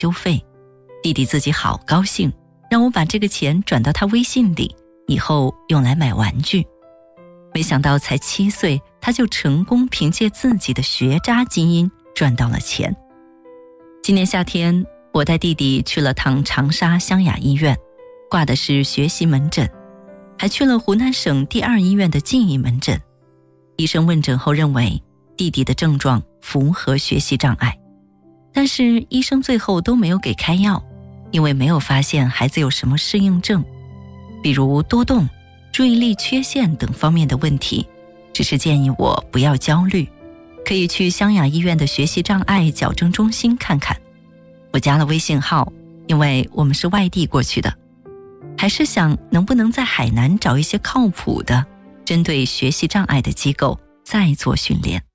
修费。弟弟自己好高兴，让我把这个钱转到他微信里，以后用来买玩具。没想到才7岁，他就成功凭借自己的学渣基因赚到了钱。今年夏天，我带弟弟去了趟长沙湘雅医院，挂的是学习门诊，还去了湖南省第2医院的记忆门诊。医生问诊后认为弟弟的症状符合学习障碍，但是医生最后都没有给开药，因为没有发现孩子有什么适应症，比如多动、注意力缺陷等方面的问题，只是建议我不要焦虑，可以去湘雅医院的学习障碍矫正中心看看。我加了微信号，因为我们是外地过去的，还是想能不能在海南找一些靠谱的针对学习障碍的机构再做训练。